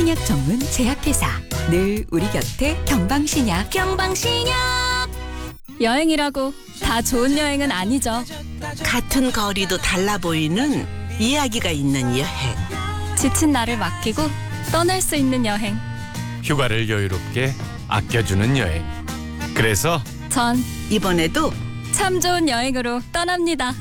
한약 전문 제약회사. 늘 우리 곁에 경방신약. 경방신약. 여행이라고 다 좋은 여행은 아니죠. 같은 거리도 달라 보이는 이야기가 있는 여행. 지친 나를 맡기고 떠날 수 있는 여행. 휴가를 여유롭게 아껴주는 여행. 그래서 전 이번에도 참 좋은 여행으로 떠납니다.